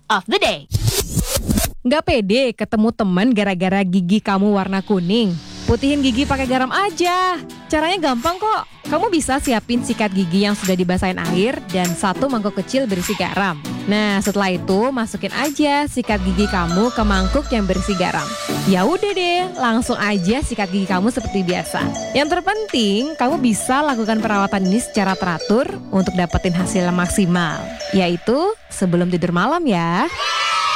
of the day. Nggak pede ketemu temen gara-gara gigi kamu warna kuning? Putihin gigi pakai garam aja. Caranya gampang kok. Kamu bisa siapin sikat gigi yang sudah dibasahin air dan 1 mangkok kecil berisi garam. Nah, setelah itu masukin aja sikat gigi kamu ke mangkuk yang berisi garam. Ya udah deh, langsung aja sikat gigi kamu seperti biasa. Yang terpenting, kamu bisa lakukan perawatan ini secara teratur untuk dapetin hasil yang maksimal, yaitu sebelum tidur malam ya.